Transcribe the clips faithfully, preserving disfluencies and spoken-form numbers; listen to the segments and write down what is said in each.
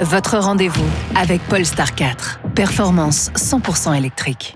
Votre rendez-vous avec Polestar quatre. Performance cent pour cent électrique.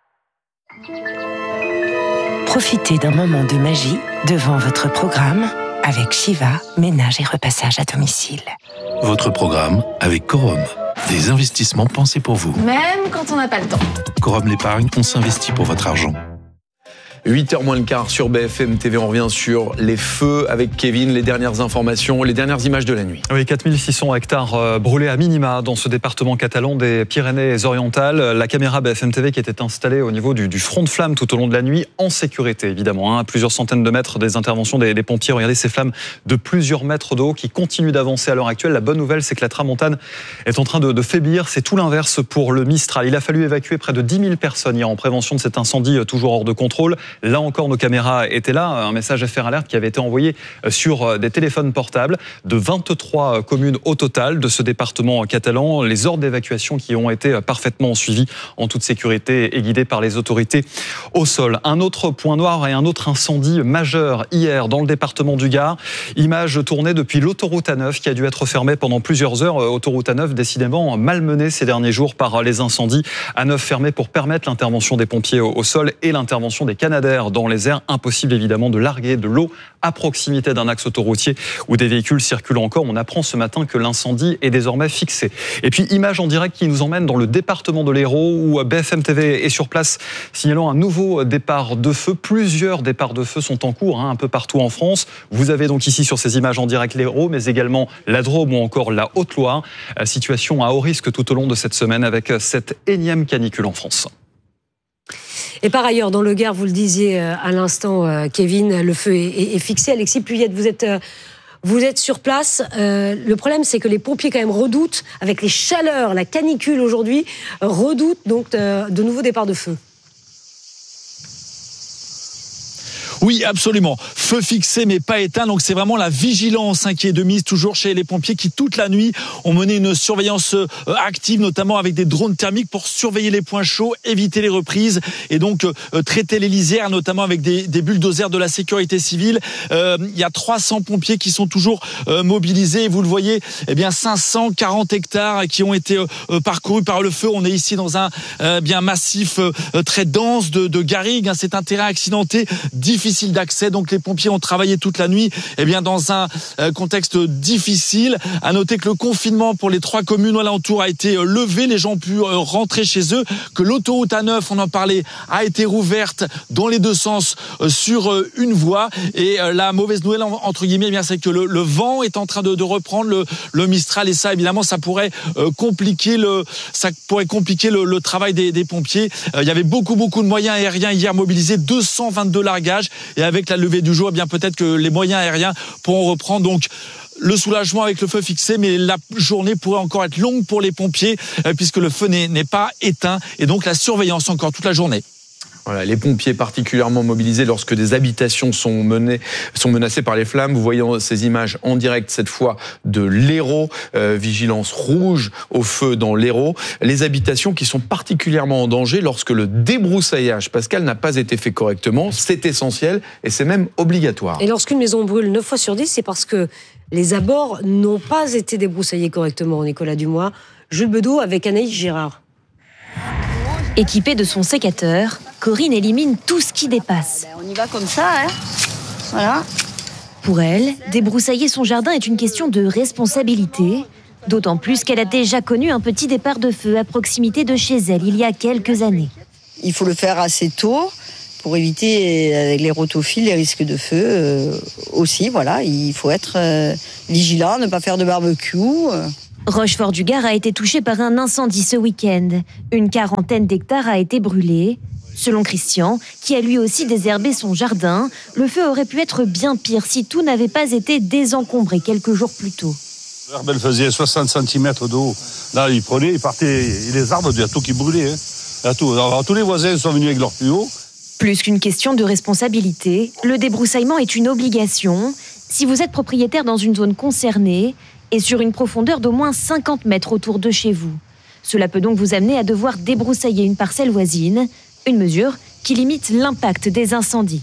Profitez d'un moment de magie devant votre programme avec Shiva, ménage et repassage à domicile. Votre programme avec Corum. Des investissements pensés pour vous. Même quand on n'a pas le temps. Corum l'épargne, on s'investit pour votre argent. huit heures moins le quart sur B F M T V, on revient sur les feux avec Kevin, les dernières informations, les dernières images de la nuit. Oui, quatre mille six cents hectares brûlés à minima dans ce département catalan des Pyrénées-Orientales. La caméra B F M T V qui était installée au niveau du, du front de flamme tout au long de la nuit, en sécurité évidemment, hein, à plusieurs centaines de mètres des interventions des, des pompiers. Regardez ces flammes de plusieurs mètres de haut qui continuent d'avancer à l'heure actuelle. La bonne nouvelle, c'est que la tramontane est en train de, de faiblir. C'est tout l'inverse pour le Mistral. Il a fallu évacuer près de dix mille personnes hier en prévention de cet incendie toujours hors de contrôle. Là encore, nos caméras étaient là. Un message F R Alert qui avait été envoyé sur des téléphones portables de vingt-trois communes au total de ce département catalan. Les ordres d'évacuation qui ont été parfaitement suivis en toute sécurité et guidés par les autorités au sol. Un autre point noir et un autre incendie majeur hier dans le département du Gard. Image tournée depuis l'autoroute A neuf qui a dû être fermée pendant plusieurs heures. Autoroute A neuf décidément malmenée ces derniers jours par les incendies. A neuf fermée pour permettre l'intervention des pompiers au sol et l'intervention des canadaires dans les airs. Impossible évidemment de larguer de l'eau à proximité d'un axe autoroutier où des véhicules circulent encore. On apprend ce matin que l'incendie est désormais fixé. Et puis image en direct qui nous emmène dans le département de l'Hérault où B F M T V est sur place signalant un nouveau départ de feu. Plusieurs départs de feu sont en cours hein, un peu partout en France. Vous avez donc ici sur ces images en direct l'Hérault mais également la Drôme ou encore la Haute-Loire. Situation à haut risque tout au long de cette semaine avec cette énième canicule en France. Et par ailleurs, dans le Gard, vous le disiez à l'instant, Kevin, le feu est, est fixé. Alexis Puyette, vous êtes, vous êtes sur place. Euh, le problème, c'est que les pompiers, quand même, redoutent, avec les chaleurs, la canicule aujourd'hui, redoutent donc de, de nouveaux départs de feu. Oui, absolument. Feu fixé mais pas éteint. Donc c'est vraiment la vigilance hein, qui est de mise toujours chez les pompiers qui toute la nuit ont mené une surveillance euh, active, notamment avec des drones thermiques pour surveiller les points chauds, éviter les reprises et donc euh, traiter les lisières, notamment avec des, des bulldozers de la sécurité civile. Euh, il y a trois cents pompiers qui sont toujours euh, mobilisés. Et vous le voyez, eh bien cinq cent quarante hectares qui ont été euh, parcourus par le feu. On est ici dans un euh, bien massif euh, très dense de, de garrigues. Hein. C'est un terrain accidenté, difficile d'accès, donc les pompiers ont travaillé toute la nuit eh bien dans un euh, contexte difficile. À noter que le confinement pour les trois communes alentours a été euh, levé, les gens ont pu euh, rentrer chez eux, que l'autoroute A neuf, on en parlait, a été rouverte dans les deux sens euh, sur euh, une voie. Et euh, la mauvaise nouvelle entre guillemets, eh bien c'est que le, le vent est en train de, de reprendre le, le Mistral et ça évidemment ça pourrait euh, compliquer le ça pourrait compliquer le, le travail des, des pompiers. Euh, il y avait beaucoup beaucoup de moyens aériens hier mobilisés, deux cent vingt-deux largages. Et avec la levée du jour, eh bien peut-être que les moyens aériens pourront reprendre donc le soulagement avec le feu fixé, mais la journée pourrait encore être longue pour les pompiers puisque le feu n'est, n'est pas éteint et donc la surveillance encore toute la journée. Voilà, les pompiers particulièrement mobilisés lorsque des habitations sont, menées, sont menacées par les flammes. Vous voyez ces images en direct cette fois de l'Hérault, euh, vigilance rouge au feu dans l'Hérault. Les habitations qui sont particulièrement en danger lorsque le débroussaillage, Pascal, n'a pas été fait correctement. C'est essentiel et c'est même obligatoire. Et lorsqu'une maison brûle neuf fois sur dix, c'est parce que les abords n'ont pas été débroussaillés correctement, Nicolas Dumois. Jules Bedeau avec Anaïs Girard. Équipée de son sécateur, Corinne élimine tout ce qui dépasse. On y va comme ça, hein. Voilà. Pour elle, débroussailler son jardin est une question de responsabilité, d'autant plus qu'elle a déjà connu un petit départ de feu à proximité de chez elle il y a quelques années. Il faut le faire assez tôt pour éviter avec les rotophiles les risques de feu euh, aussi. Voilà, il faut être euh, vigilant, ne pas faire de barbecue. Euh. Rochefort-du-Gard a été touché par un incendie ce week-end. Une quarantaine d'hectares a été brûlée. Selon Christian, qui a lui aussi désherbé son jardin, le feu aurait pu être bien pire si tout n'avait pas été désencombré quelques jours plus tôt. L'herbe, elle faisait soixante centimètres d'eau. Là, il prenait, il partait, et les arbres, il y a tout qui brûlait. Hein. Il y a tout. Alors, tous les voisins sont venus avec leur tuyau. Plus qu'une question de responsabilité, le débroussaillement est une obligation. Si vous êtes propriétaire dans une zone concernée, et sur une profondeur d'au moins cinquante mètres autour de chez vous. Cela peut donc vous amener à devoir débroussailler une parcelle voisine, une mesure qui limite l'impact des incendies.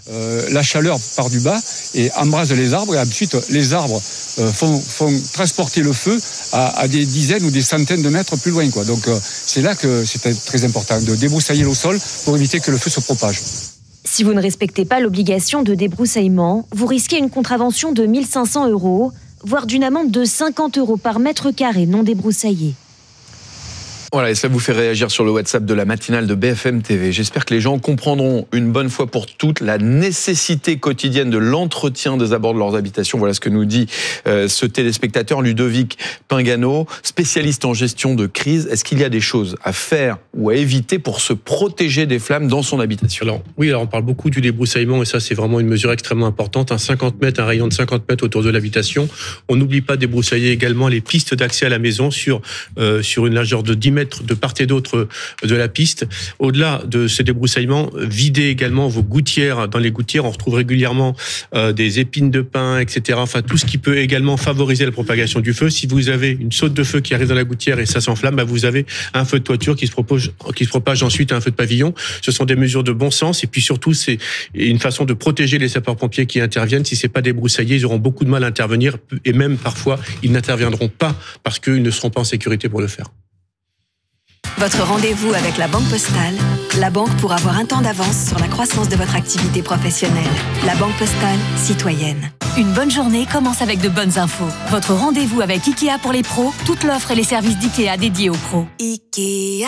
Euh, la chaleur part du bas et embrase les arbres et ensuite les arbres euh, font, font transporter le feu à, à des dizaines ou des centaines de mètres plus loin, quoi. Donc euh, c'est là que c'est très important de débroussailler le sol pour éviter que le feu se propage. Si vous ne respectez pas l'obligation de débroussaillement, vous risquez une contravention de mille cinq cents euros, voire d'une amende de cinquante euros par mètre carré non débroussaillé. Voilà, et cela vous fait réagir sur le WhatsApp de la matinale de B F M T V. J'espère que les gens comprendront une bonne fois pour toutes la nécessité quotidienne de l'entretien des abords de leurs habitations. Voilà ce que nous dit euh, ce téléspectateur Ludovic Pingano, spécialiste en gestion de crise. Est-ce qu'il y a des choses à faire ou à éviter pour se protéger des flammes dans son habitation? Alors, oui, alors on parle beaucoup du débroussaillement et ça c'est vraiment une mesure extrêmement importante. Un cinquante mètres, un rayon de cinquante mètres autour de l'habitation. On n'oublie pas de débroussailler également les pistes d'accès à la maison sur, euh, sur une largeur de dix mètres de part et d'autre de la piste. Au-delà de ces débroussaillements, videz également vos gouttières. Dans les gouttières, on retrouve régulièrement euh, des épines de pin, et cetera. Enfin, tout ce qui peut également favoriser la propagation du feu. Si vous avez une saute de feu qui arrive dans la gouttière et ça s'enflamme, bah vous avez un feu de toiture qui se propage, qui se propage ensuite à un feu de pavillon. Ce sont des mesures de bon sens et puis surtout, c'est une façon de protéger les sapeurs-pompiers qui interviennent. Si c'est pas débroussaillé, ils auront beaucoup de mal à intervenir et même parfois, ils n'interviendront pas parce qu'ils ne seront pas en sécurité pour le faire. Votre rendez-vous avec la Banque Postale, la banque pour avoir un temps d'avance sur la croissance de votre activité professionnelle. La Banque Postale, citoyenne. Une bonne journée commence avec de bonnes infos. Votre rendez-vous avec Ikea pour les pros, toute l'offre et les services d'Ikea dédiés aux pros. Ikea.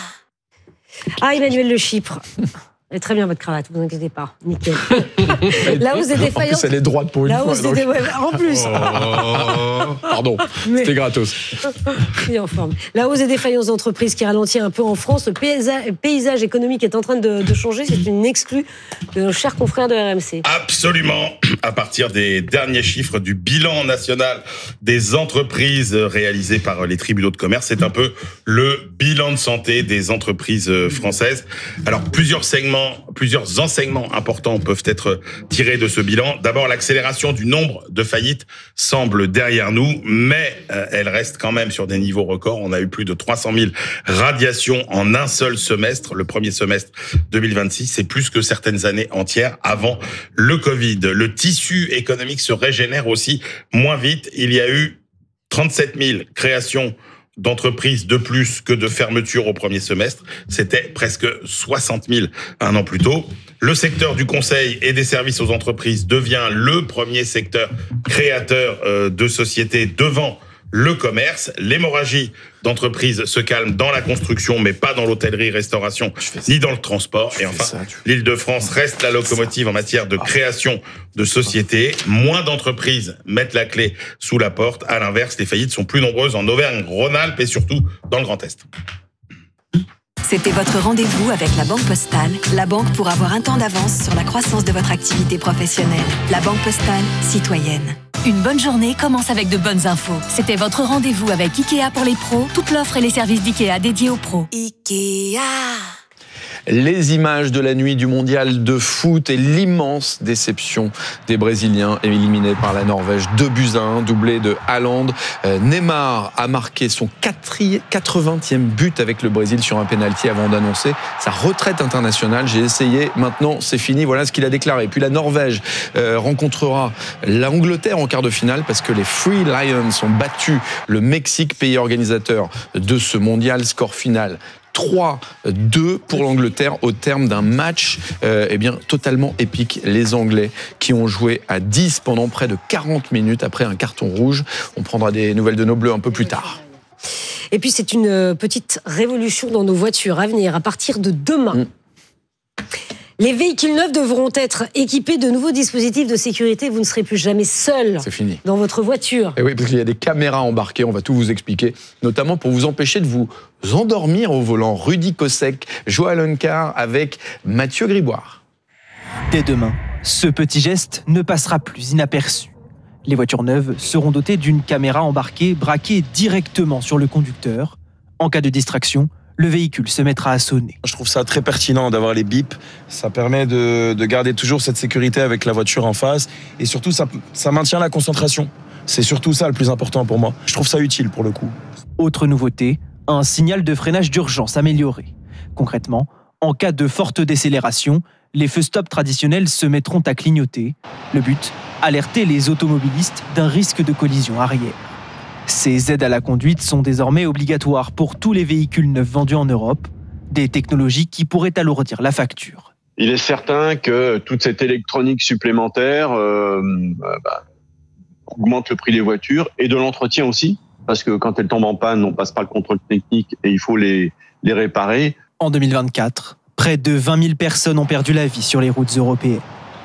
Ah, Emmanuel Le Chypre. Elle est très bien votre cravate, vous inquiétez pas, nickel. La hausse des défaillances. En plus, elle est droite pour une La fois. hausse des dé... ouais, en plus. Oh, pardon, Mais... c'était gratos. Il est en forme. La hausse des défaillances d'entreprises qui ralentit un peu en France. Le paysage, paysage économique est en train de, de changer. C'est une exclue de nos chers confrères de R M C. Absolument. À partir des derniers chiffres du bilan national des entreprises réalisé par les tribunaux de commerce, c'est un peu le bilan de santé des entreprises françaises. Alors, plusieurs segments Plusieurs enseignements importants peuvent être tirés de ce bilan. D'abord, l'accélération du nombre de faillites semble derrière nous, mais euh, elle reste quand même sur des niveaux records. On a eu plus de trois cent mille radiations en un seul semestre. Le premier semestre deux mille vingt-six, c'est plus que certaines années entières avant le Covid. Le tissu économique se régénère aussi moins vite. Il y a eu trente-sept mille créations d'entreprises de plus que de fermetures au premier semestre. C'était presque soixante mille un an plus tôt. Le secteur du conseil et des services aux entreprises devient le premier secteur créateur de sociétés devant le commerce. L'hémorragie d'entreprises se calme dans la construction, mais pas dans l'hôtellerie, restauration, ni dans le transport. Et enfin, l'Île-de-France reste la locomotive en matière de création de sociétés. Moins d'entreprises mettent la clé sous la porte. À l'inverse, les faillites sont plus nombreuses en Auvergne-Rhône-Alpes et surtout dans le Grand Est. C'était votre rendez-vous avec la Banque Postale, la banque pour avoir un temps d'avance sur la croissance de votre activité professionnelle. La Banque Postale, citoyenne. Une bonne journée commence avec de bonnes infos. C'était votre rendez-vous avec Ikea pour les pros, toute l'offre et les services d'Ikea dédiés aux pros. Ikea. Les images de la nuit du mondial de foot et l'immense déception des Brésiliens éliminés par la Norvège. deux buts à un, doublé de Haaland. Euh, Neymar a marqué son quatre-vingtième but avec le Brésil sur un pénalty avant d'annoncer sa retraite internationale. J'ai essayé, maintenant c'est fini, voilà ce qu'il a déclaré. Puis la Norvège euh, rencontrera l'Angleterre en quart de finale parce que les Free Lions ont battu le Mexique, pays organisateur de ce mondial. Score final trois deux pour l'Angleterre au terme d'un match euh, eh bien, totalement épique. Les Anglais qui ont joué à dix pendant près de quarante minutes après un carton rouge. On prendra des nouvelles de nos Bleus un peu plus tard. Et puis c'est une petite révolution dans nos voitures à venir à partir de demain. Mmh. Les véhicules neufs devront être équipés de nouveaux dispositifs de sécurité. Vous ne serez plus jamais seul dans votre voiture. Et oui, parce qu'il y a des caméras embarquées, on va tout vous expliquer, notamment pour vous empêcher de vous endormir au volant. Rudy Kossek, Joël Huncar avec Mathieu Griboire. Dès demain, ce petit geste ne passera plus inaperçu. Les voitures neuves seront dotées d'une caméra embarquée braquée directement sur le conducteur. En cas de distraction, le véhicule se mettra à sonner. Je trouve ça très pertinent d'avoir les bips. Ça permet de, de garder toujours cette sécurité avec la voiture en face. Et surtout, ça, ça maintient la concentration. C'est surtout ça le plus important pour moi. Je trouve ça utile pour le coup. Autre nouveauté, un signal de freinage d'urgence amélioré. Concrètement, En cas de forte décélération, les feux stop traditionnels se mettront à clignoter. Le but, alerter les automobilistes d'un risque de collision arrière. Ces aides à la conduite sont désormais obligatoires pour tous les véhicules neufs vendus en Europe, des technologies qui pourraient alourdir la facture. Il est certain que toute cette électronique supplémentaire euh, bah, augmente le prix des voitures et de l'entretien aussi, parce que quand elles tombent en panne, on passe par le contrôle technique et il faut les, les réparer. En deux mille vingt-quatre, près de vingt mille personnes ont perdu la vie sur les routes européennes.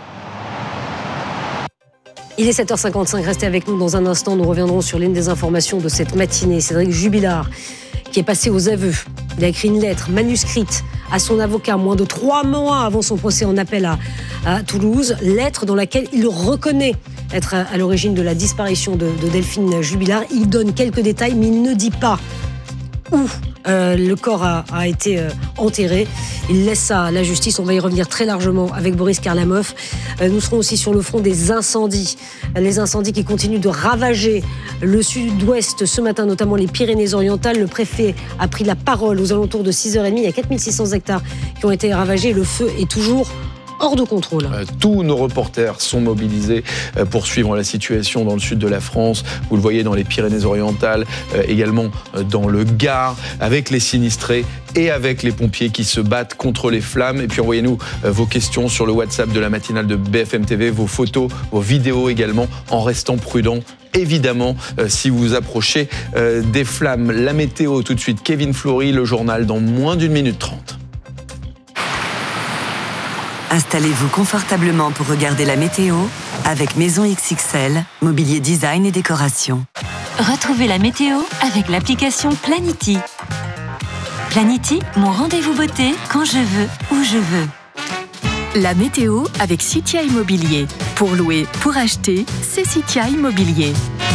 Il est sept heures cinquante-cinq, restez avec nous dans un instant, nous reviendrons sur l'une des informations de cette matinée. Cédric Jubilard, qui est passé aux aveux. Il a écrit une lettre manuscrite à son avocat moins de trois mois avant son procès en appel à, à Toulouse. Lettre dans laquelle il reconnaît être à, à l'origine de la disparition de, de Delphine Jubilard. Il donne quelques détails, mais il ne dit pas où euh, le corps a, a été euh, enterré. Il laisse ça à la justice. On va y revenir très largement avec Boris Karlamov. Euh, nous serons aussi sur le front des incendies. Les incendies qui continuent de ravager le sud-ouest ce matin, notamment les Pyrénées-Orientales. Le préfet a pris la parole aux alentours de six heures trente. Il y a quatre mille six cents hectares qui ont été ravagés. Le feu est toujours hors de contrôle. Euh, tous nos reporters sont mobilisés euh, pour suivre la situation dans le sud de la France. Vous le voyez dans les Pyrénées-Orientales, euh, également euh, dans le Gard, avec les sinistrés et avec les pompiers qui se battent contre les flammes. Et puis envoyez-nous euh, vos questions sur le WhatsApp de la matinale de B F M T V, vos photos, vos vidéos également, en restant prudents. Évidemment, euh, si vous vous approchez euh, des flammes. La météo tout de suite, Kevin Flory, le journal dans moins d'une minute trente. Installez-vous confortablement pour regarder la météo avec Maison X X L, mobilier design et décoration. Retrouvez la météo avec l'application Planity. Planity, mon rendez-vous beauté quand je veux, où je veux. La météo avec Citia Immobilier. Pour louer, pour acheter, c'est Citia Immobilier.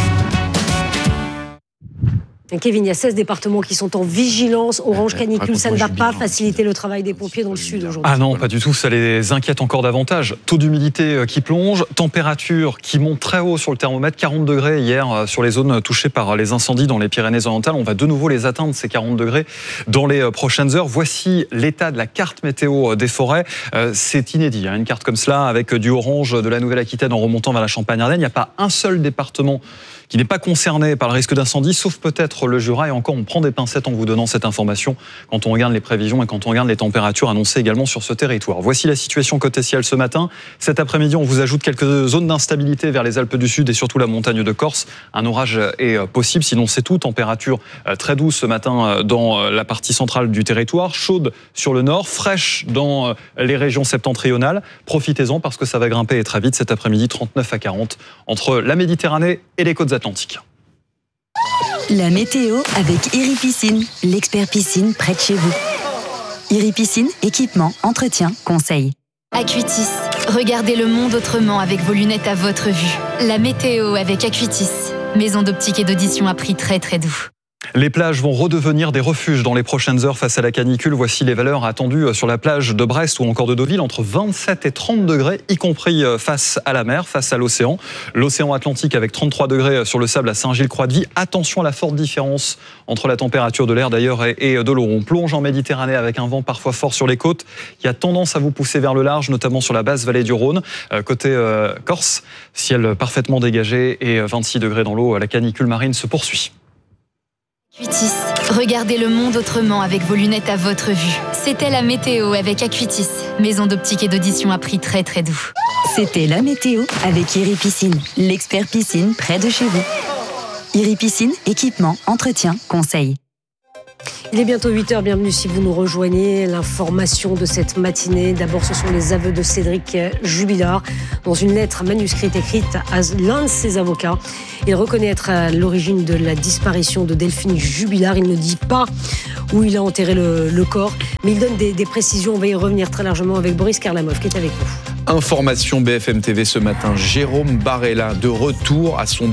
Kevin, il y a seize départements qui sont en vigilance orange canicule. Ça ne va pas faciliter le travail des pompiers dans le sud aujourd'hui. Ah non, pas du tout. Ça les inquiète encore davantage. Taux d'humidité qui plonge, température qui monte très haut sur le thermomètre, quarante degrés hier sur les zones touchées par les incendies dans les Pyrénées-Orientales. On va de nouveau les atteindre, ces quarante degrés, dans les prochaines heures. Voici l'état de la carte météo des forêts. C'est inédit, une carte comme cela, avec du orange de la Nouvelle-Aquitaine en remontant vers la Champagne-Ardenne. Il n'y a pas un seul département qui n'est pas concerné par le risque d'incendie, sauf peut-être le Jura. Et encore, on prend des pincettes en vous donnant cette information quand on regarde les prévisions et quand on regarde les températures annoncées également sur ce territoire. Voici la situation côté ciel ce matin. Cet après-midi, on vous ajoute quelques zones d'instabilité vers les Alpes du Sud et surtout la montagne de Corse. Un orage est possible, sinon c'est tout. Température très douce ce matin dans la partie centrale du territoire, chaude sur le nord, fraîche dans les régions septentrionales. Profitez-en parce que ça va grimper et très vite cet après-midi, trente-neuf à quarante entre la Méditerranée et les côtes atlantique. La météo avec Iri Piscine, l'expert piscine près de chez vous. Iri Piscine, équipement, entretien, conseil. Acuitis, regardez le monde autrement avec vos lunettes à votre vue. La météo avec Acuitis, maison d'optique et d'audition à prix très très doux. Les plages vont redevenir des refuges dans les prochaines heures face à la canicule. Voici les valeurs attendues sur la plage de Brest ou encore de Deauville, entre vingt-sept et trente degrés, y compris face à la mer, face à l'océan. L'océan Atlantique avec trente-trois degrés sur le sable à Saint-Gilles-Croix-de-Vie. Attention à la forte différence entre la température de l'air d'ailleurs et de l'eau. On plonge en Méditerranée avec un vent parfois fort sur les côtes qui a tendance à vous pousser vers le large, notamment sur la basse vallée du Rhône. Côté euh, Corse, ciel parfaitement dégagé et vingt-six degrés dans l'eau. La canicule marine se poursuit. Acuitis, regardez le monde autrement avec vos lunettes à votre vue. C'était la météo avec Acuitis, maison d'optique et d'audition à prix très très doux. C'était la météo avec Iri Piscine, l'expert piscine près de chez vous. Iri Piscine, équipement, entretien, conseil. Il est bientôt huit heures, bienvenue si vous nous rejoignez. L'information de cette matinée, d'abord ce sont les aveux de Cédric Jubilard. Dans une lettre manuscrite écrite à l'un de ses avocats, il reconnaît être à l'origine de la disparition de Delphine Jubilard. Il ne dit pas où il a enterré le, le corps, mais il donne des, des précisions. On va y revenir très largement avec Boris Karlamov qui est avec nous. Information B F M T V ce matin, Jérôme Barella de retour à son